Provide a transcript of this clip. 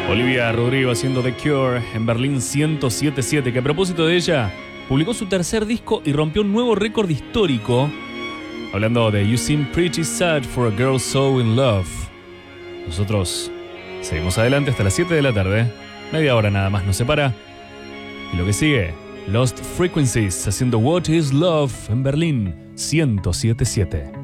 Olivia Rodrigo haciendo The Cure en Berlín 107.7, que a propósito de ella, publicó su tercer disco y rompió un nuevo récord histórico, hablando de You Seem Pretty Sad for a Girl So In Love. Nosotros seguimos adelante hasta las 7 de la tarde, media hora nada más nos separa. Y lo que sigue, Lost Frequencies haciendo What Is Love en Berlín 107.7.